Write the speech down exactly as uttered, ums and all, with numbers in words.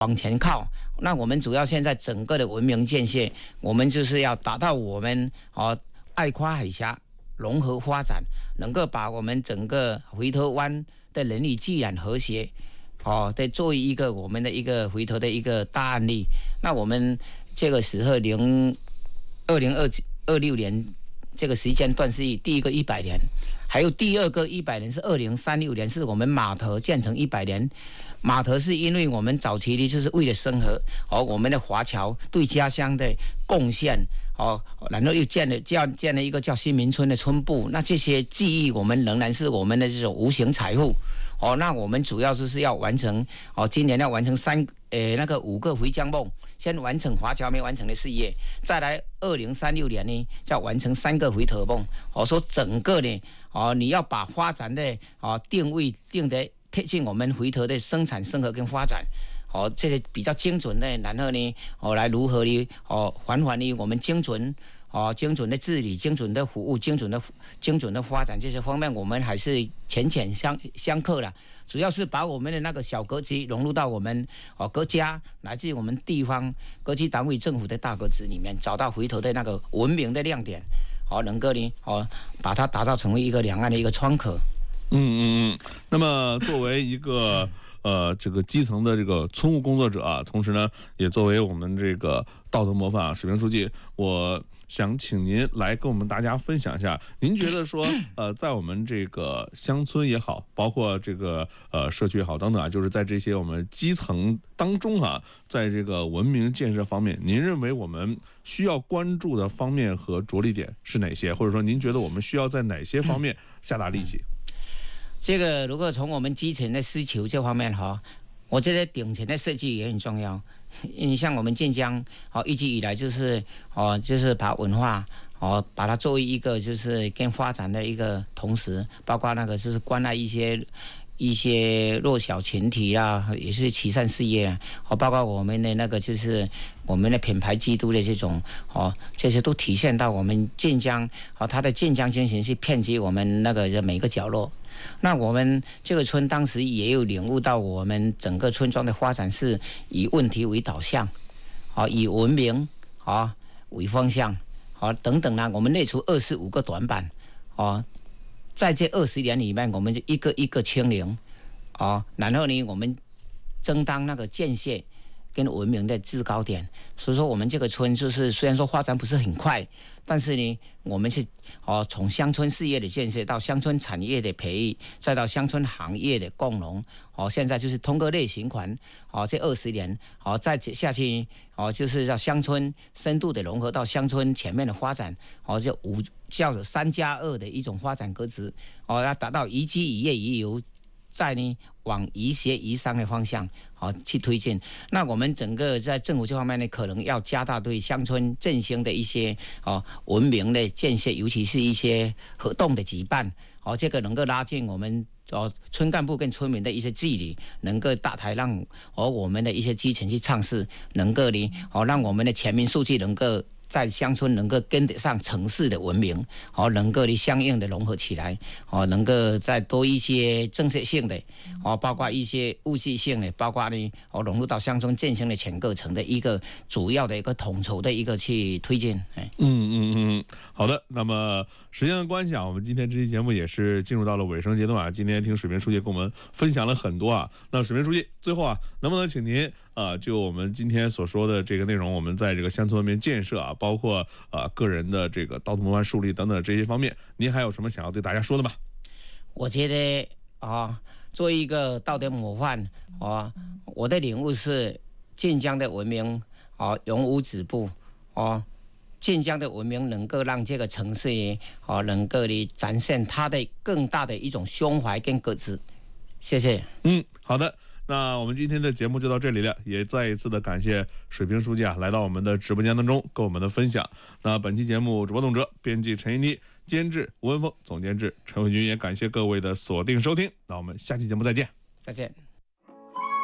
往前靠。那我们主要现在整个的文明建设，我们就是要达到我们哦爱夸海峡融合发展，能够把我们整个回头湾的人力自然和谐。哦，再作为一个我们的一个回头的一个大案例，那我们这个时候零二零二二六年这个时间段是第一个一百年，还有第二个一百年是二零三六年，是我们码头建成一百年。码头是因为我们早期的就是为了生活，哦，我们的华侨对家乡的贡献，哦，然后又建了这样建了一个叫新民村的村部，那这些记忆我们仍然是我们的这种无形财富。哦，那我们主要就是要完成哦，今年要完成三呃那个五个回疆梦，先完成华侨没完成的事业，再来二零三六年呢，要完成三个回头梦。我、哦、说整个呢，哦，你要把发展的哦定位定得贴近我们回头的生产生活跟发展。哦，这个比较精准的，然后呢，哦来如何呢？哦，缓缓呢，我们精准。哦，精准的治理、精准的服务、精准的、精准的发展这些方面，我们还是浅浅相相克了。主要是把我们的那个小格局融入到我们哦各家乃至于我们地方各级单位政府的大格局里面，找到回头的那个文明的亮点，哦，能够呢哦把它打造成为一个两岸的一个窗口。 嗯嗯嗯。那么作为一个呃这个基层的这个村务工作者啊，同时呢也作为我们这个道德模范啊，水平书记，我想请您来跟我们大家分享一下，您觉得说，呃，在我们这个乡村也好，包括这个呃社区也好等等啊，就是在这些我们基层当中啊，在这个文明建设方面，您认为我们需要关注的方面和着力点是哪些？或者说，您觉得我们需要在哪些方面下大力气？ 这个如果从我们基层的需求这方面哈，我觉得顶层的设计也很重要。你像我们晋江哦，一直以来就是哦，就是把文化哦，把它作为一个就是跟发展的一个同时，包括那个就是关爱一些一些弱小群体啊，也是慈善事业啊，哦，包括我们的那个就是我们的品牌基督的这种哦，这些都体现到我们晋江哦，它的晋江精神是遍及我们那个每个角落。那我们这个村当时也有领悟到，我们整个村庄的发展是以问题为导向，啊，以文明啊为方向，啊等等呢，我们列出二十五个短板，啊，在这二十年里面，我们就一个一个清零，啊，然后呢，我们争当那个建设跟文明的制高点。所以说，我们这个村就是虽然说发展不是很快，但是呢，我们是哦，从乡村事业的建设到乡村产业的培育，再到乡村行业的共融，哦，现在就是通过类型款，哦，这二十年，哦，再下去，哦，就是叫乡村深度的融合到乡村全面的发展，哦，就五叫三加二的一种发展格局，哦，要达到宜居宜业宜游，在呢往宜学宜商的方向。好，去推进。那我们整个在政府这方面呢，可能要加大对乡村振兴的一些哦文明的建设，尤其是一些活动的举办，哦，这个能够拉近我们哦村干部跟村民的一些距离，能够大台让哦我们的一些基层去尝试，能够呢哦让我们的全民数据能够在乡村能够跟得上城市的文明，哦，能够呢相应的融合起来，哦，能够再多一些政策性的，哦，包括一些务实性的，包括呢，哦，融入到乡村振兴的全过程的一个主要的一个统筹的一个去推进。哎， 嗯嗯嗯，好的。那么时间的关系啊，我们今天这期节目也是进入到了尾声阶段啊。今天听水平书记跟我们分享了很多啊。那水平书记最后啊，能不能请您啊，就我们今天所说的这个内容，我们在这个乡村文明建设啊，包括啊个人的这个道德模范树立等等这些方面，您还有什么想要对大家说的吗？ 我觉得啊，作为一个道德模范啊，我的领悟是晋江的文明啊永无止步啊。晋江的文明能够让这个城市哦，能够的展现它的更大的一种胸怀跟格局。谢谢。 嗯，好的。那我们今天的节目就到这里了，也再一次的感谢水平书记啊来到我们的直播间当中跟我们的分享。那本期节目主播董哲，编辑陈一妮，监制吴文峰，总监制陈慧军，也感谢各位的锁定收听。那我们下期节目再见。 再见。